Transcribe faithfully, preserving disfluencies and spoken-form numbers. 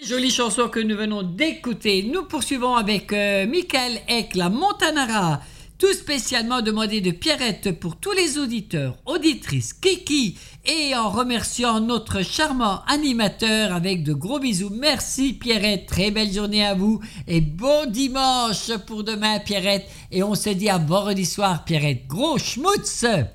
Jolie chanson que nous venons d'écouter. Nous poursuivons avec euh, Michael Eck, la Montanara. Tout spécialement demandé de Pierrette pour tous les auditeurs, auditrices, Kiki, et en remerciant notre charmant animateur avec de gros bisous. Merci Pierrette, très belle journée à vous et bon dimanche pour demain Pierrette. Et on se dit à vendredi soir Pierrette. Gros schmutz!